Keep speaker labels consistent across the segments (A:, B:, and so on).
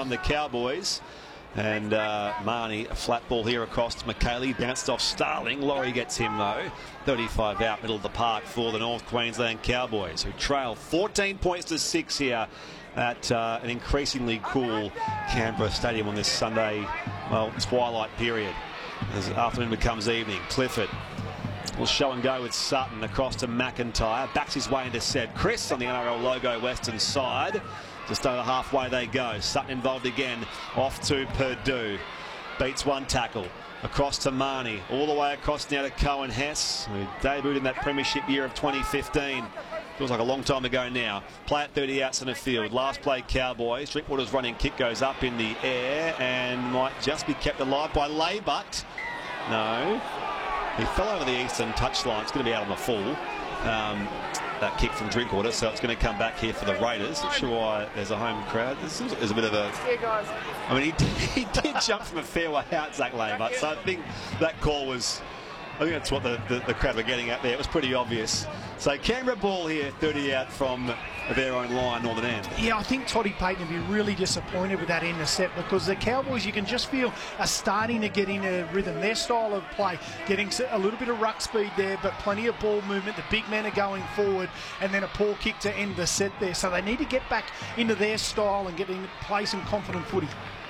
A: on the Cowboys. And Marnie, a flat ball here across to McKaylee, bounced off Starling. Laurie gets him though. 35 out, middle of the park for the North Queensland Cowboys, who trail 14 points to 6 here at an increasingly cool Canberra Stadium on this Sunday, well, twilight period. As afternoon becomes evening, Clifford will show and go with Sutton across to McIntyre. Backs his way into Seb Chris on the NRL logo western side. Just over halfway they go. Sutton involved again. Off to Purdue. Beats one tackle. Across to Marnie. All the way across now to Cohen Hess, who debuted in that premiership year of 2015. Feels like a long time ago now. Play at 30 out centre field. Last play Cowboys. Drinkwater's running kick goes up in the air and might just be kept alive by Laybutt. No. He fell over the eastern touchline. It's going to be out on the full. That kick from Drinkwater, so it's going to come back here for the Raiders. Not sure why there's a home crowd. There's a bit of a... I mean, he did jump from a fair way out, Zach Laybutt, so I think that call was... I think that's what the crowd were getting at there. It was pretty obvious. So Canberra ball here, 30 out from their own line, Northern End. Yeah, I think Toddy Payton will be really disappointed with that intercept, because the Cowboys, you can just feel, are starting to get in a rhythm. Their style of play, getting a little bit of ruck speed there, but plenty of ball movement. The big men are going forward, and then a poor kick to end the set there. So they need to get back into their style and play some confident footy.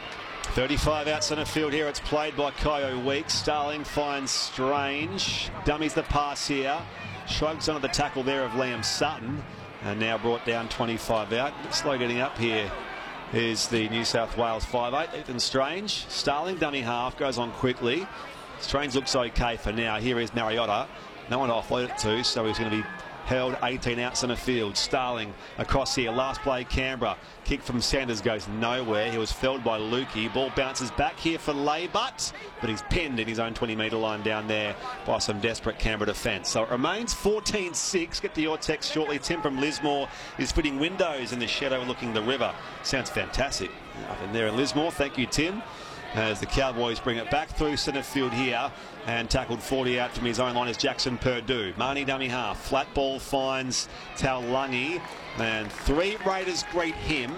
A: 35 out centre field here. It's played by Kyo Weeks. Starling finds Strange. Dummies the pass here. Shrugs onto the tackle there of Liam Sutton. And now brought down 25 out. Slow getting up here is the New South Wales 5'8", Ethan Strange. Starling, dummy half, goes on quickly. Strange looks okay for now. Here is Mariota. No one to offload it to, so he's going to be held 18 out centre field. Starling across here. Last play Canberra. Kick from Sanders goes nowhere. He was felled by Lukey. Ball bounces back here for Laybutt, but he's pinned in his own 20-metre line down there by some desperate Canberra defence. So it remains 14-6. Get to your text shortly. Tim from Lismore is fitting windows in the shed overlooking the river. Sounds fantastic up in there in Lismore. Thank you, Tim. As the Cowboys bring it back through centre field here, and tackled 40 out from his own line is Jackson Purdue. Marnie dummy half. Flat ball finds Taulagi, and 3 Raiders greet him.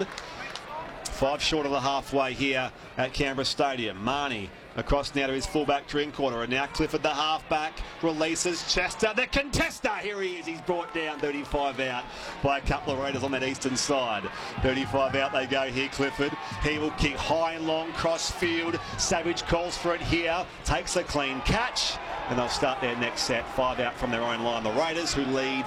A: 5 short of the halfway here at Canberra Stadium. Marnie across now to his fullback Drinkwater, and now Clifford the halfback releases Chester, the contester. Here he is. He's brought down 35 out by a couple of Raiders on that eastern side. 35 out they go here. Clifford, he will kick high and long cross field. Savage calls for it here, takes a clean catch, and they'll start their next set. 5 out from their own line. The Raiders, who lead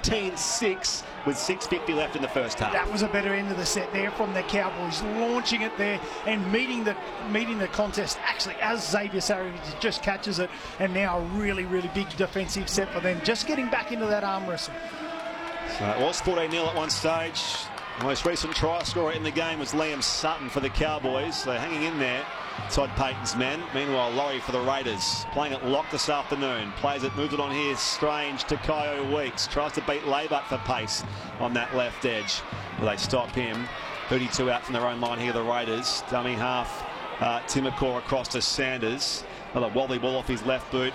A: 14-6 with 6:50 left in the first half. That was a better end of the set there from the Cowboys, launching it there and meeting the contest actually as Xavier Savage just catches it, and now a really big defensive set for them, just getting back into that arm wrestle. So it was 14-0 at one stage. The most recent try scorer in the game was Liam Sutton for the Cowboys. They're hanging in there, Todd Payton's men. Meanwhile, Laurie for the Raiders, playing it locked this afternoon. Plays it, moves it on here, Strange to Kyo Weeks. Tries to beat Laybutt for pace on that left edge. Well, they stop him. 32 out from their own line here, the Raiders. Dummy half, Timokor across to Sanders. Another wobbly ball off his left boot.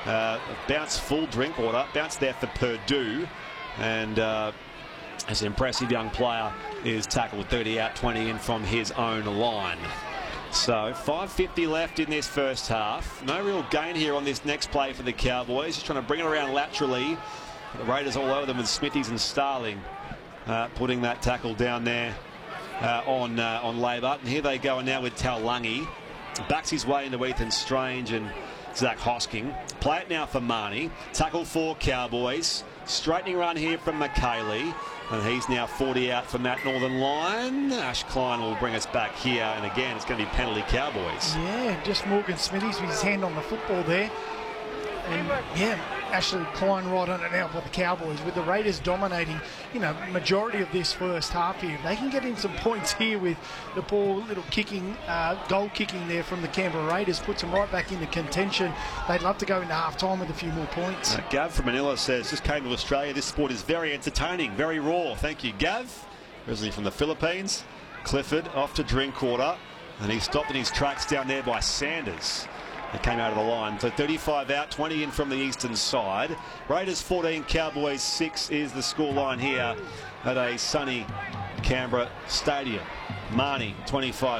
A: Bounce full Drinkwater. Bounce there for Purdue. And as an impressive young player is tackled 30 out, 20 in from his own line. So 5:50 left in this first half. No real gain here on this next play for the Cowboys. Just trying to bring it around laterally. The Raiders all over them with Smithies and Starling putting that tackle down there on Laybutt. And here they go now with Taulagi. Backs his way into Ethan Strange and Zach Hosking. Play it now for Marnie. Tackle for Cowboys. Straightening run here from McKaylee. And he's now 40 out from that northern line. Ash Klein will bring us back here. And again, it's going to be penalty Cowboys. Yeah, just Morgan Smithies with his hand on the football there. And yeah, Ashley Klein right on it now for the Cowboys, with the Raiders dominating, majority of this first half here. If they can get in some points here with the poor little goal kicking there from the Canberra Raiders, puts them right back into contention. They'd love to go into half-time with a few more points. Gav from Manila says, just came to Australia. This sport is very entertaining, very raw. Thank you, Gav. Originally from the Philippines. Clifford off to Drinkwater, and he's stopped in his tracks down there by Sanders. It came out of the line. So 35 out, 20 in from the eastern side. Raiders 14, Cowboys 6 is the scoreline here at a sunny Canberra Stadium. Marnie 25.